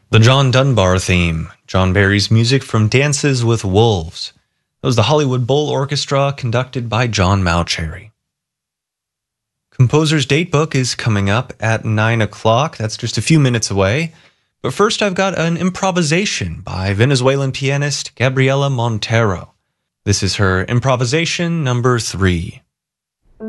The John Dunbar theme, John Barry's music from Dances with Wolves. That was the Hollywood Bowl Orchestra, conducted by John Maucherry. Composer's Datebook is coming up at 9 o'clock. That's just a few minutes away. But first, I've got an improvisation by Venezuelan pianist Gabriela Montero. This is her improvisation number 3.